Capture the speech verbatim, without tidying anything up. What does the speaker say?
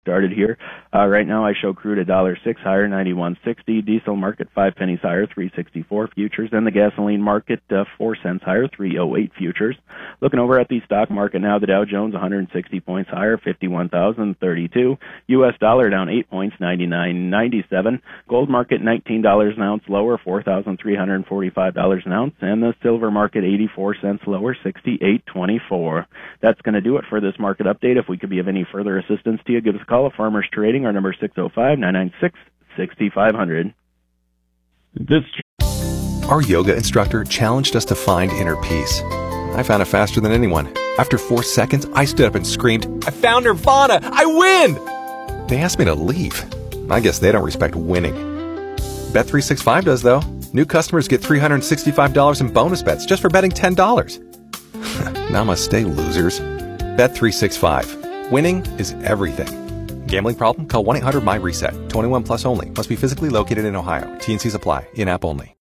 started here. Uh, right now I show crude a dollar six higher, ninety-one sixty. Diesel market five pennies higher, three sixty-four futures. And the gasoline market uh, four cents higher, three oh eight futures. Looking over at the stock market now, the Dow Jones one hundred sixty points higher, fifty-one thousand thirty-two. U S dollar down eight points, ninety-nine ninety-seven. Gold market nineteen dollars an ounce lower, four thousand three hundred forty-five dollars an ounce. And the silver market eighty-four cents lower, sixty-eight twenty-four. That's going to do it for this market update. If we could be of any further assistance to you, give us a call at Farmers Trading. Our number is six oh five, nine nine six, six five zero zero. This Our yoga instructor challenged us to find inner peace. I found it faster than anyone. After four seconds, I stood up and screamed, "I found Nirvana! I win!" They asked me to leave. I guess they don't respect winning. Bet three sixty-five does, though. New customers get three hundred sixty-five dollars in bonus bets just for betting ten dollars. Namaste, losers. Bet three sixty-five. Winning is everything. Gambling problem? Call one eight hundred M Y RESET. twenty-one plus only. Must be physically located in Ohio. T and C's apply. In-app only.